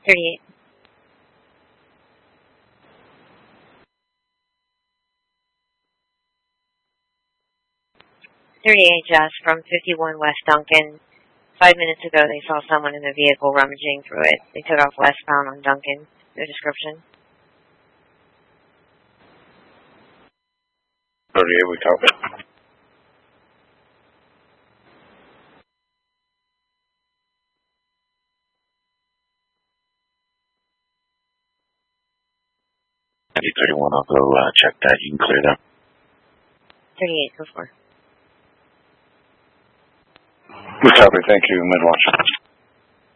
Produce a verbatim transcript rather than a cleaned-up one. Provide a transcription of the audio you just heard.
thirty-eight. thirty-eight, Jess, from fifty-one West Duncan. Five minutes ago, they saw someone in the vehicle rummaging through it. They took off westbound on Duncan. No description. thirty-eight, we copy. thirty-one, I'll go uh, check that. You can clear that. thirty-eight, go for it. We copy. Thank you, Midwatch.